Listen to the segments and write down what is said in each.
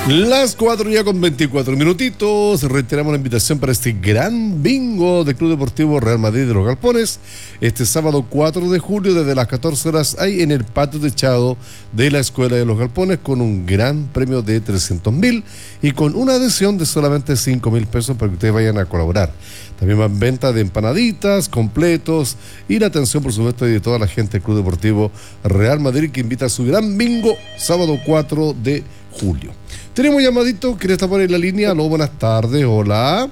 Las 4 ya con 24 minutitos. Reiteramos la invitación para este gran bingo del Club Deportivo Real Madrid de los Galpones. Este sábado 4 de julio, desde las 14 horas, ahí en el patio techado de la Escuela de los Galpones, con un gran premio de 300.000 y con una adhesión de solamente 5.000 pesos para que ustedes vayan a colaborar. También van venta de empanaditas, completos y la atención, por supuesto, de toda la gente del Club Deportivo Real Madrid, que invita a su gran bingo sábado 4 de julio. Tenemos llamadito, ¿quiere estar por ahí en la línea? Aló, buenas tardes, hola.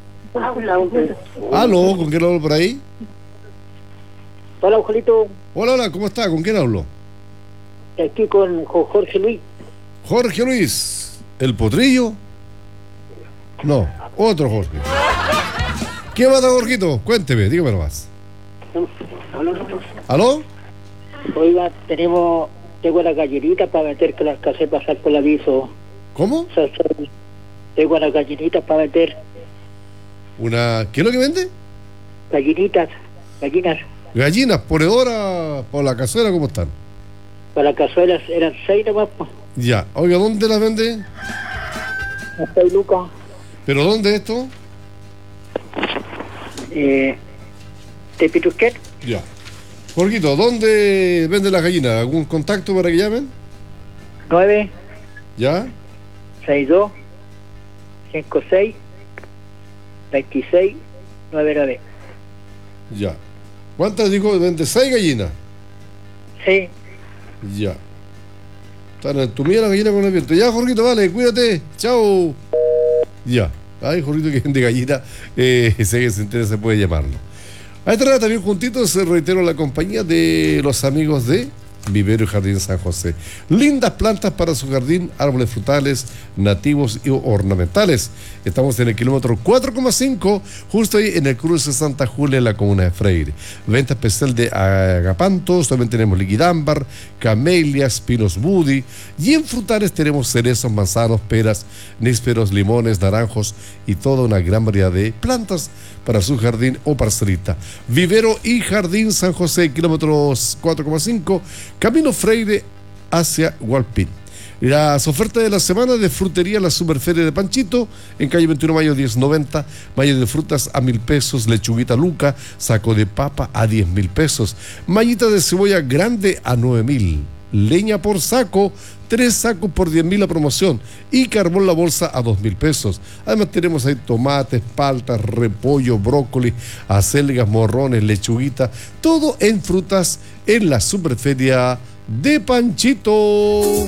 Aló, ¿con quién hablo por ahí? Hola, Angelito. Hola, ¿cómo está? ¿Con quién hablo? Aquí con Jorge Luis. Jorge Luis, ¿el potrillo? No, otro Jorge. ¿Qué pasa, Jorgito? Cuénteme, dígame más. ¿Aló? Oiga, tengo las gallinitas para meter, que las casé pasar por el aviso. ¿Cómo? Tengo las gallinitas para meter. ¿Qué es lo que vende? Gallinas. Gallinas, ponedora, por la cazuela, ¿cómo están? Para las cazuelas eran 6 nomás, pues. Ya, oiga, ¿dónde las vende? A 6 lucas. ¿Pero dónde esto? ¿De Pitusquet? Ya. Jorgito, ¿dónde vende las gallinas? ¿Algún contacto para que llamen? 9 ¿Ya? 62 56 26 99. Ya. ¿Cuántas dijo? ¿Vende 6 gallinas? Sí. Ya. Están en tu mía la gallina con el viento. Ya, Jorgito, vale, cuídate. Chao. Ya. Ay, Jorgito, que vende gallina. Sé que se entera, se puede llamarlo. A esta hora también juntitos, reitero, la compañía de los amigos de Vivero y Jardín San José. Lindas plantas para su jardín, árboles frutales, nativos y ornamentales. Estamos en el kilómetro 4,5, justo ahí en el cruce de Santa Julia, en la comuna de Freire. Venta especial de agapantos, también tenemos liquidámbar, camelias, pinos budi, y en frutales tenemos cerezos, manzanos, peras, nísperos, limones, naranjos y toda una gran variedad de plantas para su jardín o parcelita. Vivero y Jardín San José, kilómetros 4,5, camino Freire hacia Hualpín. Las ofertas de la semana de frutería, la Superferia de Panchito, en calle 21 Mayo 1090, mayo de frutas a 1.000 pesos, lechuguita Luca, saco de papa a 10.000 pesos, mallita de cebolla grande a 9.000, leña por saco, 3 sacos por 10.000 la promoción, y carbón la bolsa a 2.000 pesos. Además tenemos ahí tomates, paltas, repollo, brócoli, acelgas, morrones, lechuguita, todo en frutas en la Superferia de Panchito.